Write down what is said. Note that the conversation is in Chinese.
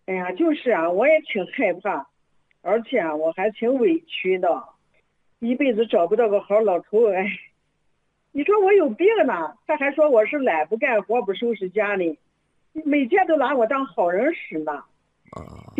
哎呀，就是啊，我也挺害怕，而且啊，我还挺委屈的，一辈子找不到个好老头，哎，你说我有病呢，他还说我是懒不干活不收拾家里，每天都拿我当好人使呢。 啊。